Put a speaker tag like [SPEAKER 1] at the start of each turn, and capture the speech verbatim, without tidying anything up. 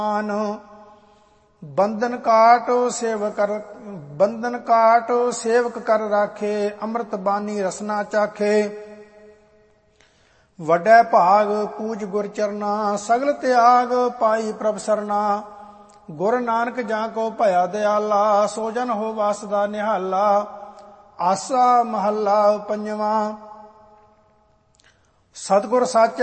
[SPEAKER 1] ਬੰਧਨ ਕਾਟ ਸੇਵਕ ਕਰ ਬੰਧਨ ਕਾਟ ਸੇਵਕ ਕਰ ਰਾਖੇ, ਅੰਮ੍ਰਿਤ ਬਾਣੀ ਰਸਨਾ ਚਾਖੇ। ਵੱਡਾ ਭਾਗ ਪੂਜ ਗੁਰ ਚਰਨਾ, ਸਗਲ ਤਿਆਗ ਪਾਈ ਪ੍ਰਭ ਸਰਨਾ। ਗੁਰ ਨਾਨਕ ਜਾਂ ਕੋ ਭਇਆ ਦਿਆਲਾ, ਸੋ ਜਨ ਹੋ ਵਾਸਦਾ ਨਿਹਾਲਾ। ਆਸਾ ਮਹੱਲਾ ਪੰਜਵਾਂ। ਸਤਿਗੁਰ ਸੱਚ